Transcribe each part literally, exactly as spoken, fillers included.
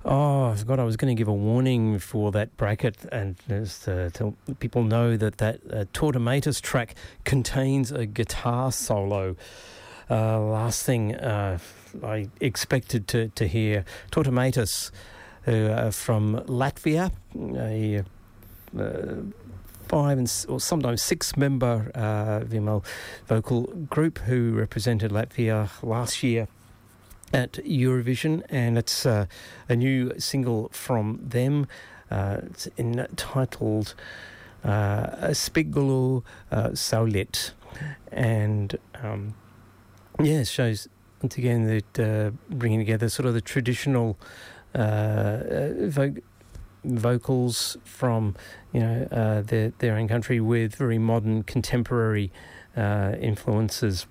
Oh, I forgot I was going to give a warning for that bracket and just uh, tell people know that that uh, Tortomatus track contains a guitar solo. Uh, last thing uh, I expected to, to hear, Tortomatus who are from Latvia, a uh, five and or sometimes six member uh, female vocal group who represented Latvia last year at Eurovision, and it's uh, a new single from them. Uh, it's entitled uh, Spigulu uh, Saulit, and um, yeah, it shows once again that uh, bringing together sort of the traditional uh, uh, vo- vocals from you know uh, their their own country with very modern contemporary uh, influences.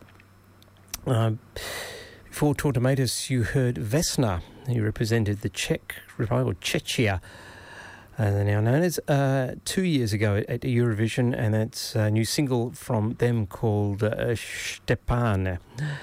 Uh, Before Tortomatus, you heard Vesna, who represented the Czech Republic, or Czechia, as they're now known as, uh, two years ago at, at Eurovision, and that's a new single from them called uh, Stepan.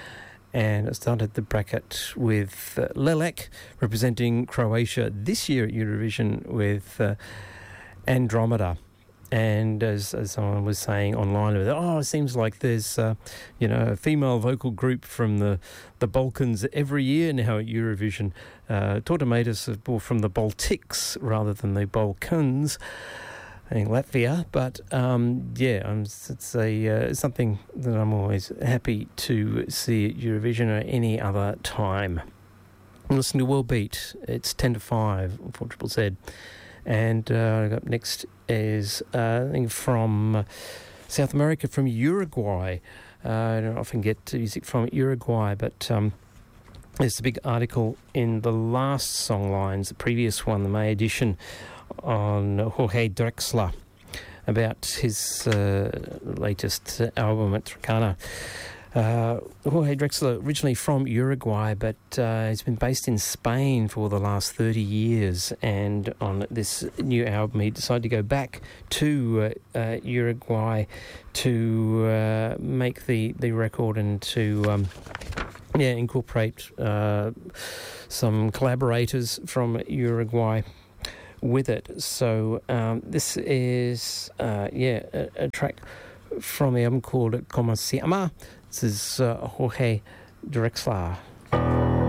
And it started the bracket with uh, Lelek, representing Croatia this year at Eurovision with uh, Andromeda. And as, as someone was saying online, oh, it seems like there's, uh, you know, a female vocal group from the, the Balkans every year now at Eurovision. Uh, Tortomatus is more from the Baltics rather than the Balkans in Latvia. But, um, yeah, um, it's a uh, something that I'm always happy to see at Eurovision or any other time. Listen to World Beat. It's ten to five for Triple Z. And uh, up next is uh, I think from uh, South America, from Uruguay. Uh, I don't often get music from Uruguay, but um, there's a big article in the last song lines, the previous one, the May edition, on Jorge Drexler about his uh, latest album at Tropicana. Uh, Jorge Drexler, originally from Uruguay, but uh, he's been based in Spain for the last thirty years, and on this new album he decided to go back to uh, uh, Uruguay to uh, make the, the record and to um, yeah incorporate uh, some collaborators from Uruguay with it. So um, this is uh, yeah a, a track from the album called Como Se Llama. This is uh, Jorge Drexler.